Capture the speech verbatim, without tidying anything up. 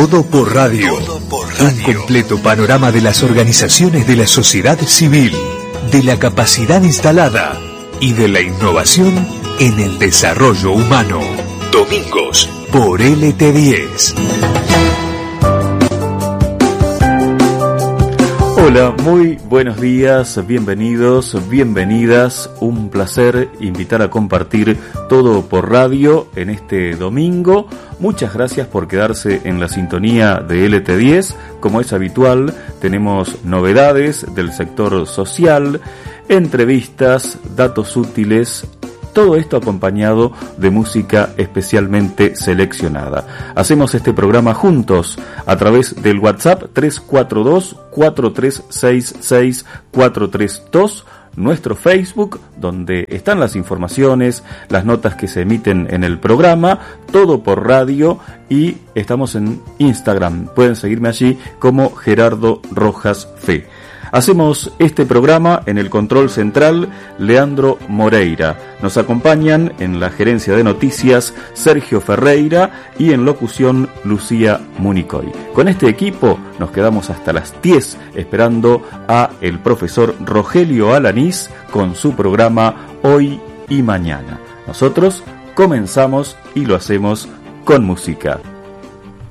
Todo por radio. Todo por radio. Un completo panorama de las organizaciones de la sociedad civil, de la capacidad instalada y de la innovación en el desarrollo humano. Domingos por L T diez. Hola, muy buenos días, bienvenidos, bienvenidas. Un placer invitar a compartir Todo por radio en este domingo. Muchas gracias por quedarse en la sintonía de L T diez. Como es habitual, tenemos novedades del sector social, entrevistas, datos útiles. Todo esto acompañado de música especialmente seleccionada. Hacemos este programa juntos a través del WhatsApp tres cuatro dos, cuatro tres seis seis, cuatro tres dos, nuestro Facebook, donde están las informaciones, las notas que se emiten en el programa, Todo por radio, y estamos en Instagram. Pueden seguirme allí como Gerardo Rojas Fe. Hacemos este programa en el control central, Leandro Moreira. Nos acompañan en la gerencia de noticias, Sergio Ferreira, y en locución, Lucía Municoy. Con este equipo nos quedamos hasta las diez esperando a el profesor Rogelio Alanís con su programa Hoy y Mañana. Nosotros comenzamos y lo hacemos con música.